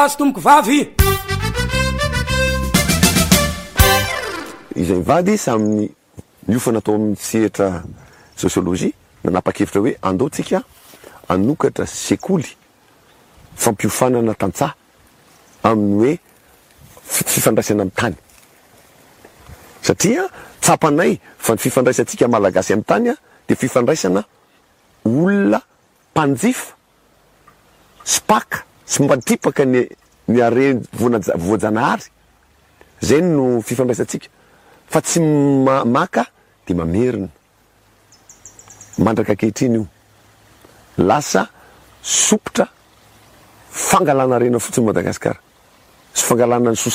azy tomoko vavy izay mivady saminy miofana atao amin'ny sehatra sociologie nanapa-kevitra hoe andaotsika anokatra sekoly fampiofanana tantsaha amin'ny hoe fifandraisana amin'ny tany satria tsapanay fa ny fifandraisantsika malagasy amin'ny tany de fifandraisana olona mpanjifa spaka sy mbatipaka ny are voajanahary zay no fifandraisantsika fa tsy maka de mamerina mandraka kehitriny io lasa sopotra fangalana rena fotsiny Madagasikara sy fangalana ny